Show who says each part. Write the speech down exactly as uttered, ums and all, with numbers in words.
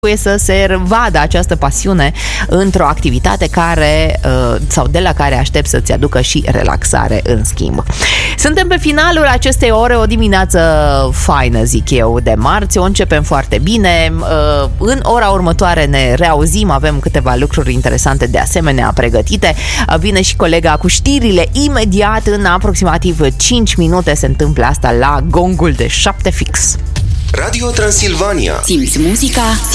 Speaker 1: trebuie să se vadă această pasiune într-o activitate care sau de la care aștept să-ți aducă și relaxare în schimb. Suntem pe finalul acestei ore, o dimineață faină, zic eu, de marți. O începem foarte bine. În ora următoare ne reauzim, avem câteva lucruri interesante de asemenea pregătite. Vine și colega cu știrile imediat, în aproximativ cinci minute se întâmplă asta la gongul de șapte fix.
Speaker 2: Radio Transilvania.
Speaker 3: Simți muzica?